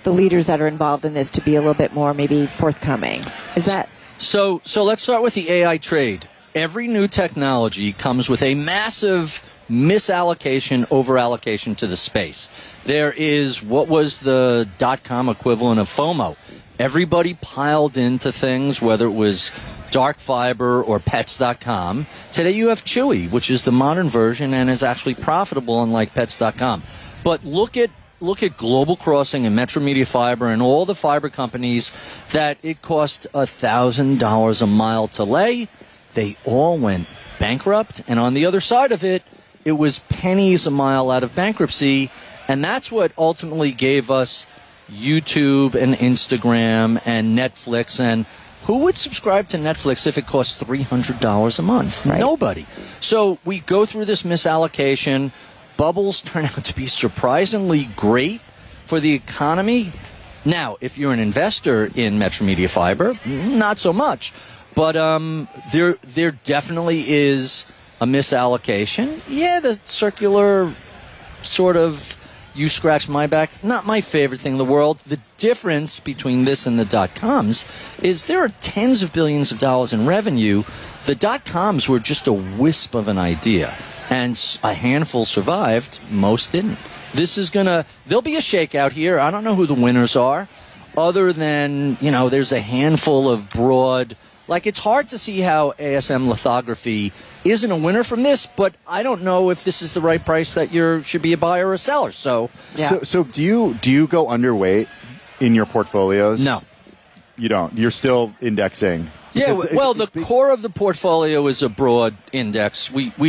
the leaders that are involved in this to be a little bit more maybe forthcoming. Is that... So let's start with the AI trade. Every new technology comes with a massive misallocation, overallocation to the space. There is what was the .com equivalent of FOMO. Everybody piled into things, whether it was dark fiber or pets.com. Today you have Chewy, which is the modern version and is actually profitable, unlike pets.com. But look at Global Crossing and Metro Media Fiber and all the fiber companies that it cost $1,000 a mile to lay. They all went bankrupt. And on the other side of it, it was pennies a mile out of bankruptcy. And that's what ultimately gave us YouTube and Instagram and Netflix. And who would subscribe to Netflix if it cost $300 a month? Right. Nobody. So we go through this misallocation. Bubbles turn out to be surprisingly great for the economy. Now, if you're an investor in Metro Media Fiber, not so much. But there definitely is a misallocation. Yeah, the circular sort of you scratch my back, not my favorite thing in the world. The difference between this and the .coms is there are tens of billions of dollars in revenue. The .coms were just a wisp of an idea. And a handful survived, most didn't. There'll be a shakeout here. I don't know who the winners are, other than, there's a handful of broad, it's hard to see how ASM lithography isn't a winner from this, but I don't know if this is the right price that should be a buyer or a seller. So, yeah. So do you go underweight in your portfolios? No. You don't. You're still indexing. Yeah, well, the core of the portfolio is a broad index.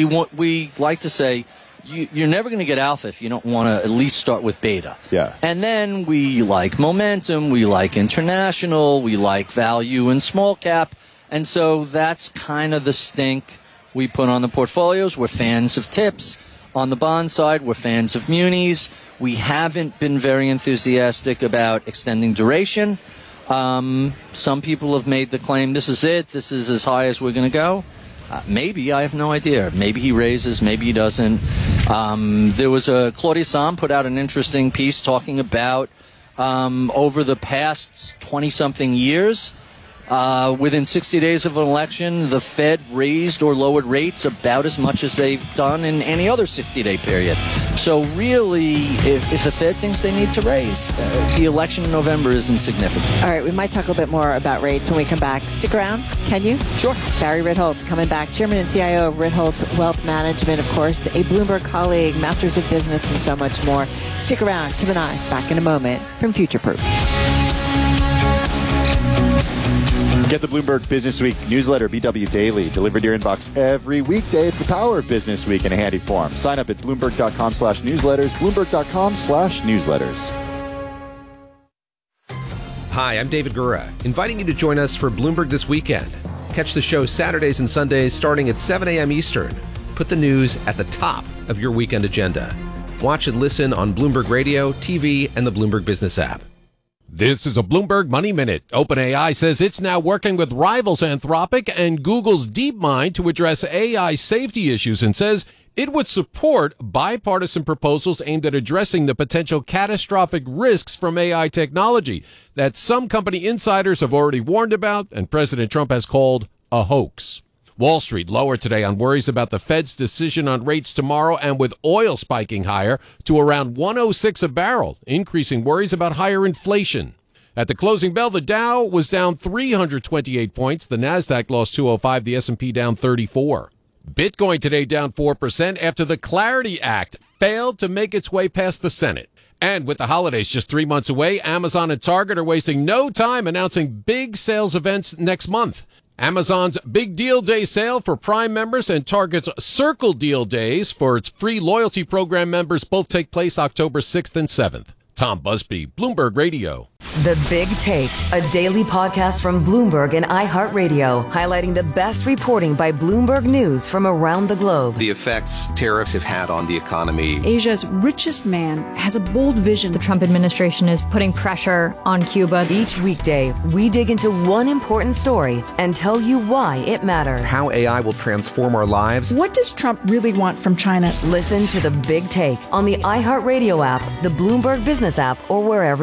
We like to say you're never going to get alpha if you don't want to at least start with beta. Yeah. And then we like momentum, we like international, we like value and small cap. And so that's kind of the stink we put on the portfolios. We're fans of tips. On the bond side, we're fans of munis. We haven't been very enthusiastic about extending duration. Some people have made the claim, this is it, this is as high as we're going to go. Maybe, I have no idea. Maybe he raises, maybe he doesn't. There was Claudia Sahm put out an interesting piece talking about over the past 20-something years, within 60 days of an election, the Fed raised or lowered rates about as much as they've done in any other 60-day period. So really, if the Fed thinks they need to raise, the election in November is insignificant. All right, we might talk a little bit more about rates when we come back. Stick around, can you? Sure. Barry Ritholtz coming back, Chairman and CIO of Ritholtz Wealth Management, of course, a Bloomberg colleague, Masters of Business, and so much more. Stick around. Tim and I back in a moment from Future Proof. Get the Bloomberg Business Week newsletter, BW Daily, delivered to your inbox every weekday. It's the power of Business Week in a handy form. Sign up at Bloomberg.com/newsletters, Bloomberg.com/newsletters. Hi, I'm David Gura, inviting you to join us for Bloomberg This Weekend. Catch the show Saturdays and Sundays starting at 7 a.m. Eastern. Put the news at the top of your weekend agenda. Watch and listen on Bloomberg Radio, TV, and the Bloomberg Business app. This is a Bloomberg Money Minute. OpenAI says it's now working with rivals Anthropic and Google's DeepMind to address AI safety issues and says it would support bipartisan proposals aimed at addressing the potential catastrophic risks from AI technology that some company insiders have already warned about and President Trump has called a hoax. Wall Street lower today on worries about the Fed's decision on rates tomorrow and with oil spiking higher to around $106 a barrel, increasing worries about higher inflation. At the closing bell, the Dow was down 328 points. The Nasdaq lost 205, the S&P down 34. Bitcoin today down 4% after the Clarity Act failed to make its way past the Senate. And with the holidays just 3 months away, Amazon and Target are wasting no time announcing big sales events next month. Amazon's Big Deal Day sale for Prime members and Target's Circle Deal Days for its free loyalty program members both take place October 6th and 7th. Tom Busby, Bloomberg Radio. The Big Take, a daily podcast from Bloomberg and iHeartRadio, highlighting the best reporting by Bloomberg News from around the globe. The effects tariffs have had on the economy. Asia's richest man has a bold vision. The Trump administration is putting pressure on Cuba. Each weekday, we dig into one important story and tell you why it matters. How AI will transform our lives. What does Trump really want from China? Listen to The Big Take on the iHeartRadio app, the Bloomberg Business app, or wherever